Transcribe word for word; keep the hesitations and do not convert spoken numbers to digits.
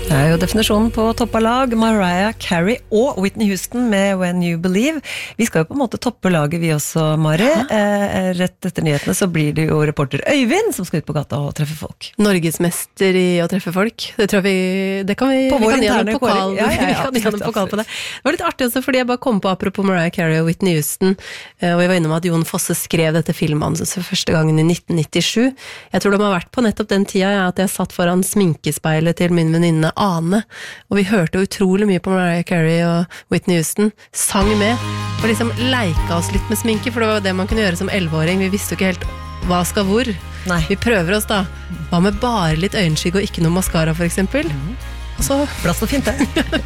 Det er jo definisjonen på toppalag, Mariah Carey og Whitney Houston med When You Believe. Vi skal jo på en måte toppe laget vi også, Mari. Eh, rett etter nyhetene så blir det jo reporter Øyvind som skal ut på gata og treffe folk. Norgesmester i å treffe folk. Det tror vi, det kan vi, på vi vår kan gi interne en pokal, kåring. Ja, ja, ja, vi kan gi en absolutt, pokal på det. Det var litt artig også, fordi jeg bare kom på apropos Mariah Carey og Whitney Houston, og jeg var innom at Jon Fosse skrev dette filmmanuset for første gangen i nitten nittisju. Jeg tror de har vært på nettopp den tida ja, at jeg satt foran sminkespeilet til min venninne Ane, og vi hørte utrolig mye på Mariah Carey og Whitney Houston, sang med, og liksom leika oss litt med sminke, for det var det man kunne gjøre som elleveåring. Vi visste jo ikke helt hva skal hvor. Nei. Vi prøver oss da. Hva med bare litt øyenskygge og ikke noe mascara for eksempel? Mm. Og så Plass og fint det.